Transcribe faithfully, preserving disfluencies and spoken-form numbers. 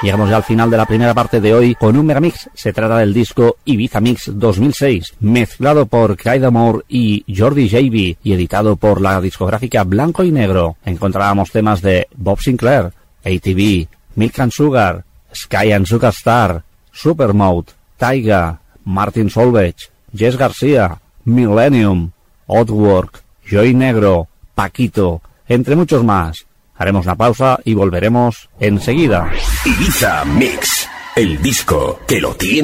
Llegamos ya al final de la primera parte de hoy con un megamix. Se trata del disco Ibiza Mix dos mil seis, mezclado por Clyde Moore y Jordi Javy y editado por la discográfica Blanco y Negro. Encontrábamos temas de Bob Sinclair, A T V, Milk and Sugar, Sky and Superstar, Supermode, Taiga, Martin Solveig, Jess García, Millennium, Outwork, Joy Negro, Paquito, entre muchos más. Haremos una pausa y volveremos enseguida. Ibiza Mix, el disco que lo tiene